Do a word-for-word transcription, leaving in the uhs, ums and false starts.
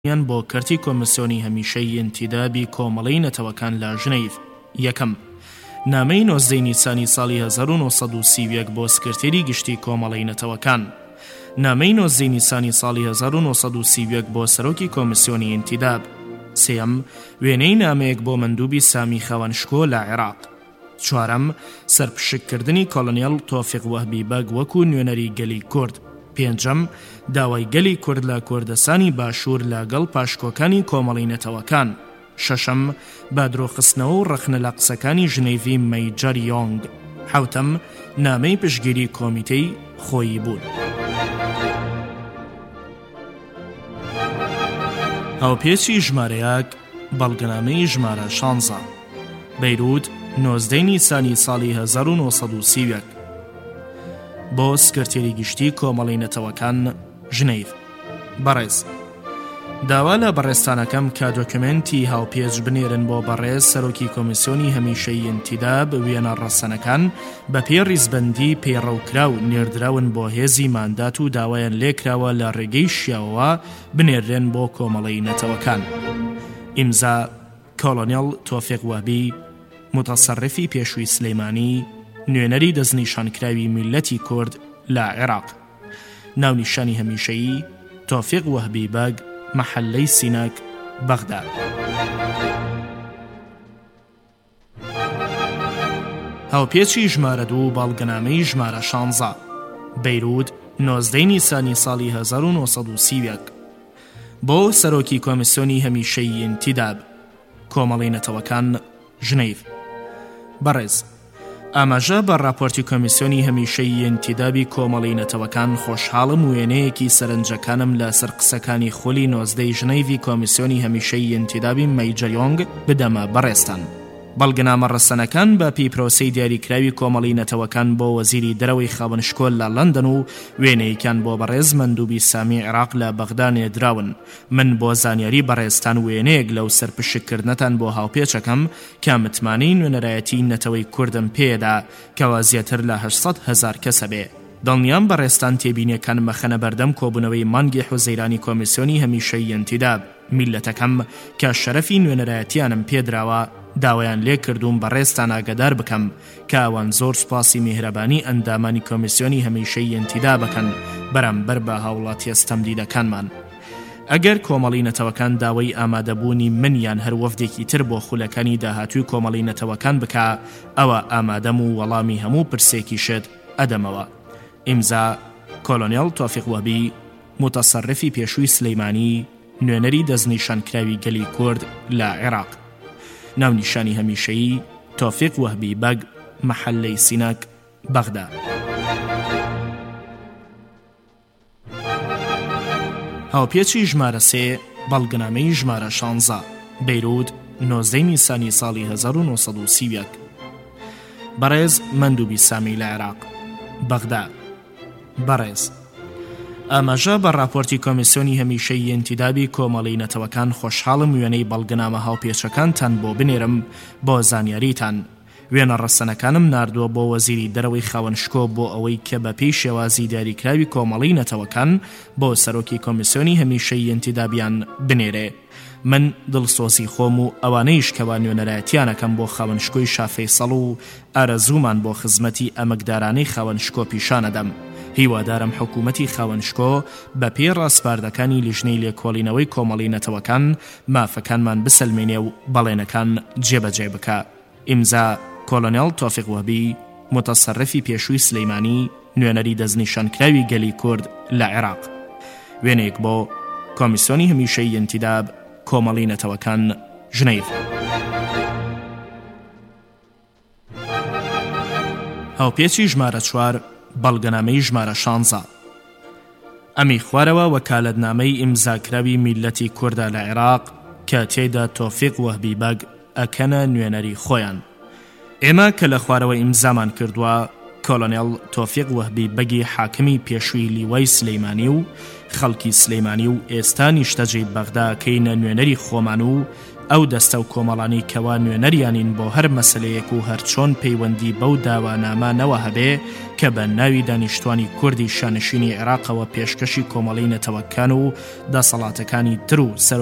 یان بۆ کەرتی کۆمسیۆنی هەمیشەی ئینتیدابی کۆمەڵەی نەتەوەکان لە ژنەیف. یەکەم، نامەی نۆزدەی نیسانی ساڵی هەزار و نۆسەد و سی و یەک بۆ سکرتێری گشتی کۆمەڵەی نەتەوەکان. نامەی نۆزدەی نیسانی ساڵی هەزار و نۆسەد و سی و یەک بۆ سەرۆکی کۆمسیۆنی ئینتیداب. سێەم، وێنەی نامەیەک بۆ مندوبی سامی خەوەنشکۆ لە عێراق. چوارەم، سەرپشکردنی کۆڵۆنیەل تۆفیق وەهبی بەگ وەکو نوێنەری گەلی کورد. پێنجەم، داوای گەلی کورد لە کوردستانی باشوور لەگەڵ پاشکۆکانی کۆمەڵی نەتەوەکان. شەشەم، بادرۆخستنەوە و ڕخنە لە قسەکانی ژنێڤی مەیجەر یۆنگ. حەوتەم، نامەی پشگیری کۆمیتەی خۆیی بوون. هاوپێچی ژمارەیەک، بەڵگەنامەی ژمارە شانزە، بەیروت، نۆزدەی نیسانی ساڵی هەزار و نۆسەد و سی و یەک. بۆ سکرتێری گشتی کۆمەڵی نەتەوەکان، ژنەیف. بەڕێز، داوا لە بەڕێستانەکەم کە دۆکمنتی هاوپێچ بنێرن بۆ بەڕێز سەرۆکی کۆمسیۆنی هەمیشەی ئینتیداب وێنە ڕەسەنەکان بە پێی ڕیزبەندی پەیڕەوکراو نێردراون بۆ هێزی ماندات و داوایان لێکراوە لە ڕێگەی شیاوەوە بنێرێن بۆ کۆمەڵەی نەتەوەکان. ئیمزا کۆڵۆنێل تۆفیق وەهبی، متەسەڕفی پێشووی سلەیمانی، نوێنەری دەستنیشانکراوی میلەتی کورد لە عێراق. ناونیشانی هەمیشەیی تۆفیق وەهبی بەگ، مەحەلەی سینەک، بەغداد. هاوپێچی ژمارە دوو، بەڵگەنامەی ژمارە شانزە، بەیروت، نۆزدەی نیسانی ساڵی هەزار و نۆسەد و سی و یەک. بۆ سەرۆکی کۆمسیۆنی هەمیشەی ئینتیداب کۆمەڵەی نەتەوەکان، ژنەیف. بەڕێز، ئاماژە بە راپۆرتی کۆمسیۆنی هەمیشەی ئینتیدابی کۆمەڵەی نەتەوەکان خۆشحاڵم وێنەیەکی سەرنجەکانم لە سەر قسەکانی خۆلی نۆزدەی ژنەیڤی کۆمسیۆنی هەمیشەی ئینتیدابی مەیجەر یۆنگ بدەمە بەڕێستان. بەڵگەنامە ڕەسەنەکان بە پیپرۆسەی دیاریکراوی کۆمەڵی نەتەوەکان بۆ وەزیری دەرەوەی خاوەنشکۆل لە لەندەن و وێنەیەکان بۆ بەڕێز مەندوبی سامی عێراق لە بەغدا نێردراون. من بۆ زانیاری بەڕێزتان وێنەیەک لەو سەرپشکردنەتان بۆ هاوپێچەکەم کە متمانەی نوێنەرایەتی نەتەوەی کوردم پێدا کەوا زیاتر لە هەشت هەزار کەسە بێ. دڵنیام بەڕێستان تێبینیەکان مەخەنە بەردەم کۆبوونەوەی مانگی حوزەیرانی کۆمسیۆنی هەمیشەی ئینتیداب میلەتەکەم کە شەرەفی نوێنەرایەتیانم پێدراوە داوایان لێ کردوم بەڕێستان ئاگادار بکەم کە ئەوان زۆر سوپاسی میهرەبانی ئەندامانی کۆمسیۆنی هەمیشەی ئینتیدابەکەن بەرامبەر بە هاوڵاتی ئەستەمدیدەکانمان. ئەگەر کۆمەڵی نەتەوەکان داوای ئامادەبوونی منیان هەر وەفدێکی تر بۆ خولەکانی داهاتووی کۆمەڵی نەتەوەکان بکە، ئەوە ئامادەم و وەڵامی هەموو پرسێکی شت ئەدەمەوە. ئیمزا کۆڵۆنێل تۆفیق وەهبی، متەسەڕفی پێشووی سلەیمانی، نوێنەری دەستنیشانکراوی گەلی کورد لە عێراق. ناونیشانی هەمیشەیی تۆفیق وەهبی بەگ، مەحەلەی سینەک، بەغدا. هاوپێچی ژمارە سێ، بەڵگەنامەی ژمارە شانزە، بەیروت، نۆزدەی نیسانی ساڵی هەزار و نۆسەد و سی و یەک. بەڕێز مەندوبی سامی لە عێراق، بەغدا. بەڕێز، ئاماژە بە راپۆرتی کۆمسیۆنی هەمیشەی ئینتیدابی کۆمەڵی نەتەوەکان خۆشحاڵم وێنەی بەڵگەنامە هاوپێچەکانتان بۆ بنێرم بۆ زانیاریتان. وێنە ڕەسەنەکانم ناردووە بۆ وەزیری دەرەوەی خاوەنشکۆ بۆ ئەوەی کە بە پێی شێوازی دیاریکراوی کۆمەڵی نەتەوەکان بۆ سەرۆکی کۆمسیۆنی هەمیشەی ئینتیدابیان بنێرێ. من دڵسۆزی خۆم و ئەوانەیش کەوا نوێنەرایەتیانەکەم بۆ خاوەنشکۆی شافەیسەڵ و ئارەزوومان بۆ خزمەتی ئەمەکدارانەی خاوەنشکۆ پیشانەدەم. هیوادارم حکوومەتی خاوەنشکۆ بە پێی ڕاستپاردەکانی لیژنەی لێکۆڵینەوەی کۆمەڵی نەتەوەکان مافەکانمان بسەلمێنێ و بەڵێنەکان جێبەجێ بکە. ئیمزا کۆڵۆنێل تۆفیق وەهبی، متەسەڕفی پێشووی سلەیمانی، نوێنەری دەستنیشانکراوی گەلی کورد لە عێراق. وێنەیەک بۆ کۆمسیۆنی هەمیشەی ئینتیداب کۆمەڵی نەتەوەکان، ژنەیف. هاوپێچی ژمارە چوار، بەڵگەنامەی ژمارە شانزە، ئەمی خوارەوە وەکالەتنامەی ئیمزاکراوی میلەتی کوردە لە عێراق کە تێیدا تۆفیق وەهبی بەگ ئەکەنە نوێنەری خۆیان. ئێمە کە لە خوارەوە ئیمزامان کردووە کۆڵۆنێل تۆفیق وەهبی بەگی حاکمی پێشووی لیوای سلەیمانی و خەڵکی سلەیمانی و ئێستا نیشتەجێی بەغدا کەینە نوێنەری خۆمان و ئەو دەستە و کۆمەڵانی کەوا نوێنەریانین بۆ هەر مەسلەیەک و هەرچۆن پەیوەندی بەو داوانامانەوە هەبێ کە بە ناوی دانیشتوانی کوردی شانشینی عێراقەوە پێشکەشی کۆمەڵەی نەتەوەکان و دەسەڵاتەکانی تر و